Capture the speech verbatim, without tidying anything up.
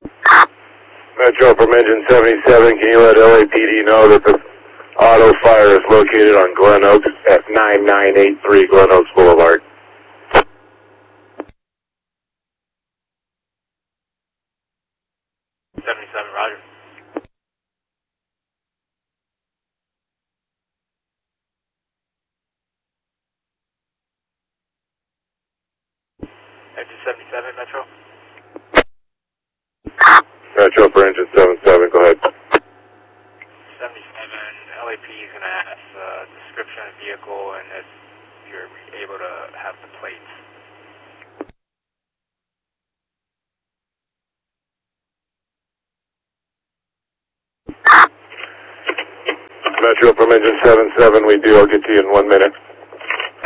Metro from engine seventy-seven, can you let L A P D know that the auto fire is located on Glen Oaks at nine nine eight three Glen Oaks Boulevard? seventy-seven, roger. Engine seventy-seven, Metro. Metro for engine seventy-seven, go ahead. seventy-seven, L A P is going to ask the description of the vehicle and if you're able to have the plates. Metro from engine seventy-seven, we do. I'll get to you in one minute.